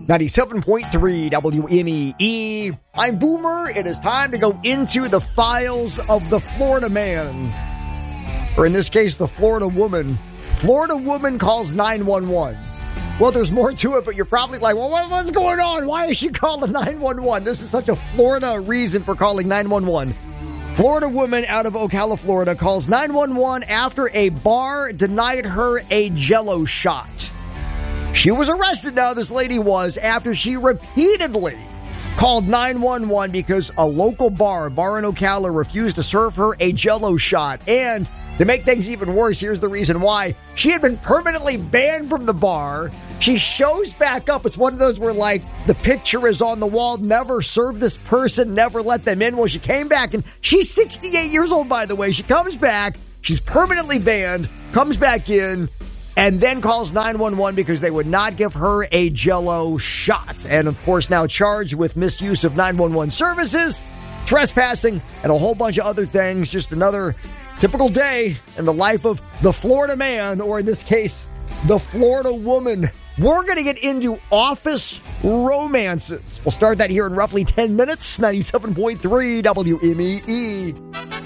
97.3 WMEE. I'm Boomer. It is time to go into the files of the Florida man. Or in this case, the Florida woman. Florida woman calls 911. Well, there's more to it, but you're probably like, well, what's going on? Why is she calling 911? This is such a Florida reason for calling 911. Florida woman out of Ocala, Florida calls 911 after a bar denied her a Jell-O shot. She was arrested now, this lady was, after she repeatedly called 911 because a local bar in Ocala, refused to serve her a Jell-O shot. And to make things even worse, here's the reason why. She had been permanently banned from the bar. She shows back up. It's one of those where, like, the picture is on the wall. Never serve this person. Never let them in. Well, she came back, and she's 68 years old, by the way. She comes back. She's permanently banned. Comes back in. And then calls 911 because they would not give her a Jell-O shot. And, of course, now charged with misuse of 911 services, trespassing, and a whole bunch of other things. Just another typical day in the life of the Florida man, or in this case, the Florida woman. We're going to get into office romances. We'll start that here in roughly 10 minutes. 97.3 WMEE.